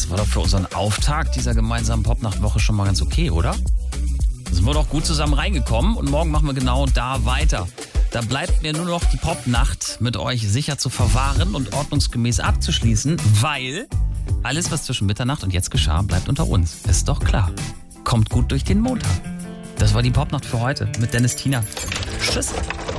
war doch für unseren Auftakt dieser gemeinsamen Popnachtwoche schon mal ganz okay, oder? Da sind wir doch gut zusammen reingekommen und morgen machen wir genau da weiter. Da bleibt mir nur noch die Popnacht mit euch sicher zu verwahren und ordnungsgemäß abzuschließen, weil alles, was zwischen Mitternacht und jetzt geschah, bleibt unter uns. Ist doch klar. Kommt gut durch den Montag. Das war die Popnacht für heute mit Dennis Tiener. Tschüss.